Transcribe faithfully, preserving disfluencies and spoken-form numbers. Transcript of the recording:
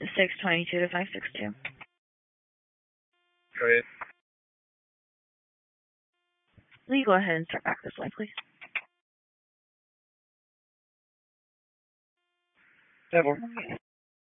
six twenty-two to five six two. Go ahead. Will you go ahead and start back this way, please? Devil. Okay.